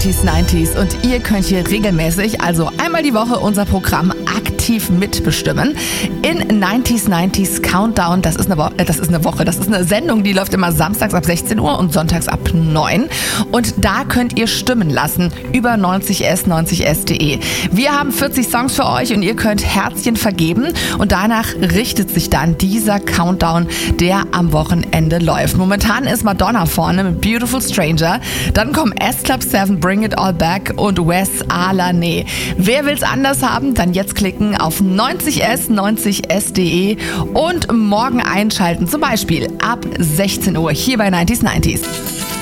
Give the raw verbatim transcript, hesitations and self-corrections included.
neunzig neunzig und ihr könnt hier regelmäßig, also einmal die Woche, unser Programm aktiv mitbestimmen. In neunzig neunzig Countdown, das ist eine Woche, das ist eine Woche, das ist eine Sendung, die läuft immer samstags ab sechzehn Uhr und sonntags ab neun. Und da könnt ihr stimmen lassen über neunzig s neunzig s punkt de. Wir haben vierzig Songs für euch und ihr könnt Herzchen vergeben und danach richtet sich dann dieser Countdown, der am Wochenende läuft. Momentan ist Madonna vorne mit Beautiful Stranger, dann kommen S Club sieben, Bring It All Back und Wes Alane. Wer will's anders haben, dann jetzt klicken auf neunzig s neunzig s punkt de und morgen einschalten, zum Beispiel ab sechzehn Uhr hier bei neunzig neunzig.